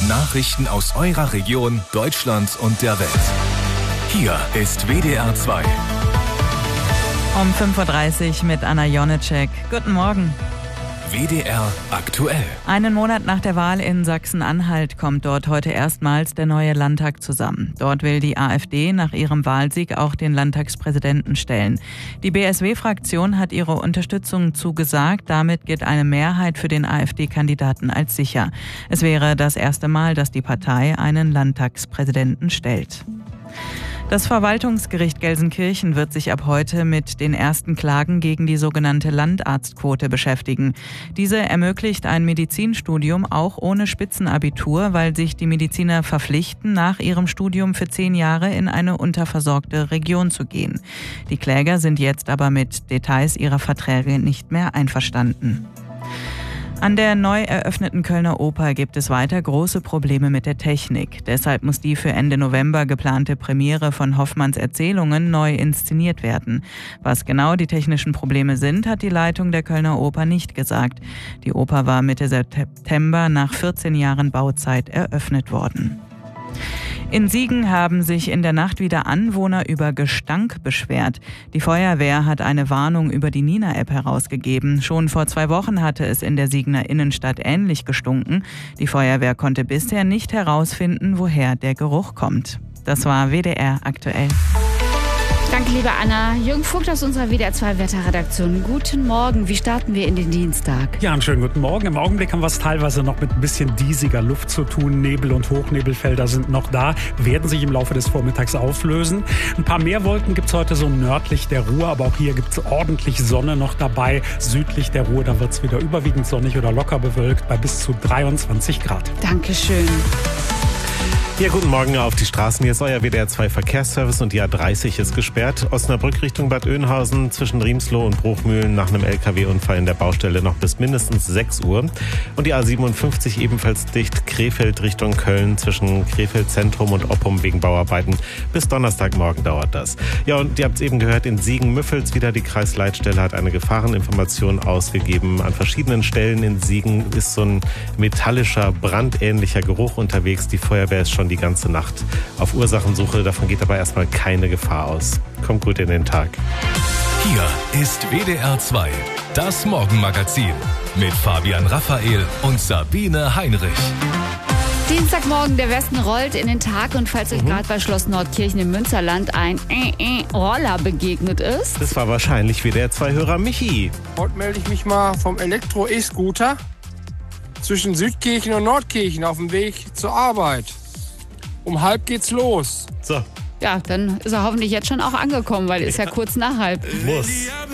Nachrichten aus eurer Region, Deutschland und der Welt. Hier ist WDR 2. Um 5.30 Uhr mit Anna Jonitschek. Guten Morgen. WDR aktuell. Einen Monat nach der Wahl in Sachsen-Anhalt kommt dort heute erstmals der neue Landtag zusammen. Dort will die AfD nach ihrem Wahlsieg auch den Landtagspräsidenten stellen. Die BSW-Fraktion hat ihre Unterstützung zugesagt. Damit gilt eine Mehrheit für den AfD-Kandidaten als sicher. Es wäre das erste Mal, dass die Partei einen Landtagspräsidenten stellt. Das Verwaltungsgericht Gelsenkirchen wird sich ab heute mit den ersten Klagen gegen die sogenannte Landarztquote beschäftigen. Diese ermöglicht ein Medizinstudium auch ohne Spitzenabitur, weil sich die Mediziner verpflichten, nach ihrem Studium für 10 Jahre in eine unterversorgte Region zu gehen. Die Kläger sind jetzt aber mit Details ihrer Verträge nicht mehr einverstanden. An der neu eröffneten Kölner Oper gibt es weiter große Probleme mit der Technik. Deshalb muss die für Ende November geplante Premiere von Hoffmanns Erzählungen neu inszeniert werden. Was genau die technischen Probleme sind, hat die Leitung der Kölner Oper nicht gesagt. Die Oper war Mitte September nach 14 Jahren Bauzeit eröffnet worden. In Siegen haben sich in der Nacht wieder Anwohner über Gestank beschwert. Die Feuerwehr hat eine Warnung über die Nina-App herausgegeben. Schon vor 2 Wochen hatte es in der Siegener Innenstadt ähnlich gestunken. Die Feuerwehr konnte bisher nicht herausfinden, woher der Geruch kommt. Das war WDR aktuell. Danke, liebe Anna. Jürgen Vogt aus unserer WDR 2 Wetterredaktion. Guten Morgen. Wie starten wir in den Dienstag? Ja, einen schönen guten Morgen. Im Augenblick haben wir es teilweise noch mit ein bisschen diesiger Luft zu tun. Nebel- und Hochnebelfelder sind noch da, werden sich im Laufe des Vormittags auflösen. Ein paar mehr Wolken gibt es heute so nördlich der Ruhr, aber auch hier gibt es ordentlich Sonne noch dabei. Südlich der Ruhr, da wird es wieder überwiegend sonnig oder locker bewölkt bei bis zu 23 Grad. Dankeschön. Ja, guten Morgen auf die Straßen. Hier ist euer WDR 2 Verkehrsservice und die A30 ist gesperrt. Osnabrück Richtung Bad Oeynhausen zwischen Riemsloh und Bruchmühlen nach einem LKW-Unfall in der Baustelle noch bis mindestens 6 Uhr. Und die A57 ebenfalls dicht. Krefeld Richtung Köln zwischen Krefeld Zentrum und Oppum wegen Bauarbeiten. Bis Donnerstagmorgen dauert das. Ja, und ihr habt es eben gehört, in Siegen-Müffels wieder die Kreisleitstelle hat eine Gefahreninformation ausgegeben. An verschiedenen Stellen in Siegen ist so ein metallischer, brandähnlicher Geruch unterwegs. Die Feuerwehr ist schon die ganze Nacht auf Ursachensuche. Davon geht aber erstmal keine Gefahr aus. Kommt gut in den Tag. Hier ist WDR 2, das Morgenmagazin mit Fabian Raphael und Sabine Heinrich. Dienstagmorgen, der Westen rollt in den Tag und falls euch gerade bei Schloss Nordkirchen im Münsterland ein Roller begegnet ist. Das war wahrscheinlich WDR 2-Hörer Michi. Heute melde ich mich mal vom Elektro-E-Scooter zwischen Südkirchen und Nordkirchen auf dem Weg zur Arbeit. Um 12:30 geht's los. So. Ja, dann ist er hoffentlich jetzt schon auch angekommen, weil ist ja kurz nach 12:30. Muss.